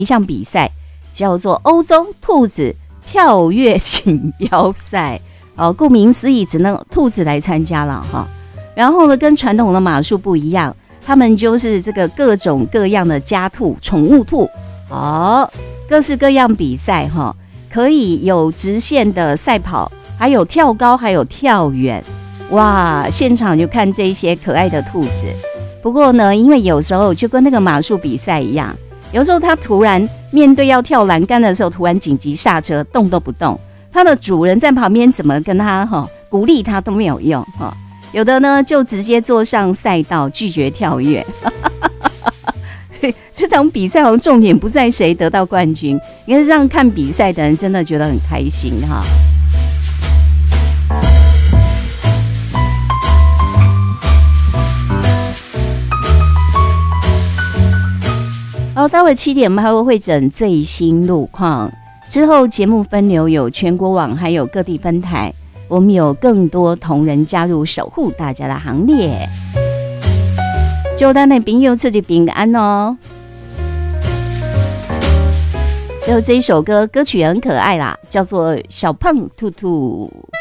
一项比赛，叫做欧洲兔子跳跃锦标赛。顾名思义，只能兔子来参加了哈。然后呢，跟传统的马术不一样，他们就是这个各种各样的家兔、宠物兔，各式各样比赛哈，可以有直线的赛跑，还有跳高，还有跳远。哇，现场就看这些可爱的兔子。不过呢，因为有时候就跟那个马术比赛一样，有时候它突然面对要跳栏杆的时候，突然紧急刹车，动都不动。它的主人在旁边怎么跟它鼓励它都没有用有的呢就直接坐上赛道拒绝跳跃。这场比赛好像重点不在谁得到冠军，应该是让看比赛的人真的觉得很开心哈。待会7点我们还会汇整最新路况，之后节目分流有全国网还有各地分台，我们有更多同仁加入守护大家的行列，祝咱的朋友自己平安哦。最后这一首歌曲很可爱啦，叫做小胖兔兔。